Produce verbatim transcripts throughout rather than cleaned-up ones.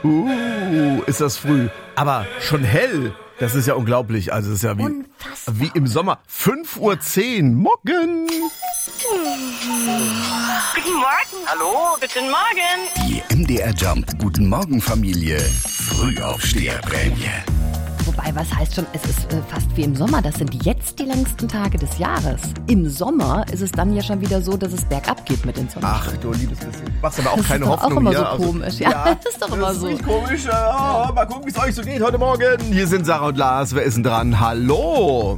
Uh, ist das früh. Aber schon hell. Das ist ja unglaublich. Also es ist ja wie, wie im Sommer. fünf Uhr zehn. Morgen. Guten Morgen. Hallo, guten Morgen. Die M D R Jump Guten Morgen Familie Frühaufsteherprämie. Wobei, was heißt schon, es ist äh, fast wie im Sommer. Das sind jetzt die längsten Tage des Jahres. Im Sommer ist es dann ja schon wieder so, dass es bergab geht mit den Sonnen. Ach du liebes bisschen. Du machst aber auch das keine ist doch Hoffnung auch immer hier. so Also, komisch. Ja, ja, das ist doch immer das so. Das ist komisch. Ja, mal gucken, wie es euch so geht heute Morgen. Hier sind Sarah und Lars. Wer ist denn dran? Hallo.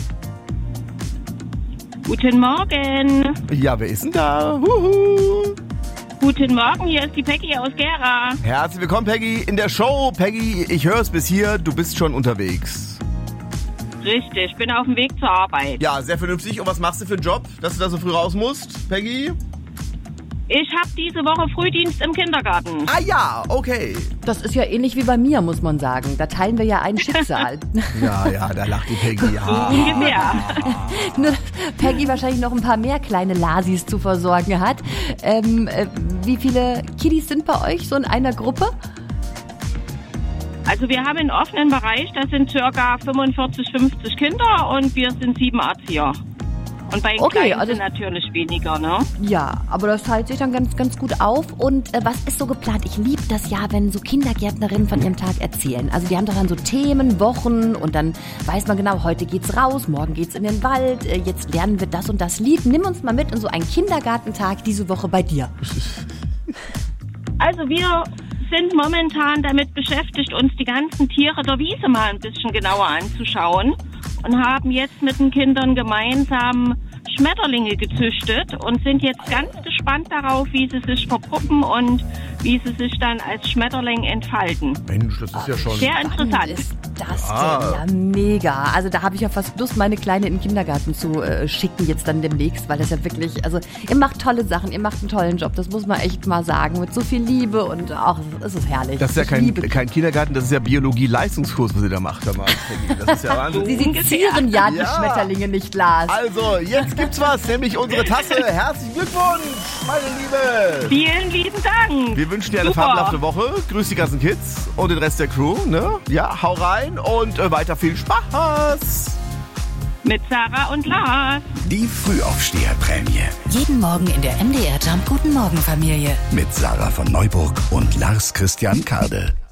Guten Morgen. Ja, wer ist denn da? Huhu. Guten Morgen, hier ist die Peggy aus Gera. Herzlich willkommen, Peggy, in der Show. Peggy, ich höre es bis hier, du bist schon unterwegs. Richtig, ich bin auf dem Weg zur Arbeit. Ja, sehr vernünftig. Und was machst du für einen Job, dass du da so früh raus musst, Peggy? Ich habe diese Woche Frühdienst im Kindergarten. Ah ja, okay. Das ist ja ähnlich wie bei mir, muss man sagen. Da teilen wir ja ein Schicksal. Ja, ja, da lacht die Peggy. Ja. Ungefähr. Nur, dass Peggy wahrscheinlich noch ein paar mehr kleine Lasis zu versorgen hat. Ähm, äh, wie viele Kiddies sind bei euch so in einer Gruppe? Also wir haben einen offenen Bereich, das sind circa fünfundvierzig, fünfzig Kinder und wir sind sieben Erzieher. Und bei den Okay, Kleinen also sind natürlich weniger, ne? Ja, aber das teilt sich dann ganz, ganz gut auf. Und äh, was ist so geplant? Ich liebe das ja, wenn so Kindergärtnerinnen von ihrem Tag erzählen. Also die haben doch dann so Themen, Wochen und dann weiß man genau, heute geht's raus, morgen geht's in den Wald, äh, jetzt lernen wir das und das Lied. Nimm uns mal mit in so einen Kindergartentag diese Woche bei dir. Also wir sind momentan damit beschäftigt, uns die ganzen Tiere der Wiese mal ein bisschen genauer anzuschauen und haben jetzt mit den Kindern gemeinsam Schmetterlinge gezüchtet und sind jetzt ganz gespannt darauf, wie sie sich verpuppen und wie sie sich dann als Schmetterling entfalten. Mensch, das ist ja schon... Sehr interessant. Ist das Ja. denn ja mega. Also da habe ich ja fast Lust, meine Kleine in den Kindergarten zu äh, schicken jetzt dann demnächst, weil das ja wirklich, also ihr macht tolle Sachen, ihr macht einen tollen Job, das muss man echt mal sagen, mit so viel Liebe und ach, es ist herrlich. Das ist ja Ich kein, liebe- kein Kindergarten, das ist ja Biologie-Leistungskurs, was ihr da macht. Peggy. Das ist ja Wahnsinn. Sie sezieren ja die Ja. Schmetterlinge nicht, Lars. Also, jetzt gibt's was, nämlich unsere Tasse. Herzlichen Glückwunsch, meine Liebe. Vielen lieben Dank. Wir wünschen dir eine Super. fabelhafte Woche. Grüß die ganzen Kids und den Rest der Crew. Ne? Ja, hau rein und äh, weiter viel Spaß. Mit Sarah und Lars. Die Frühaufsteherprämie Jeden Morgen in der M D R Jump Guten Morgen Familie. mit Sarah von Neuburg und Lars Christian Kade.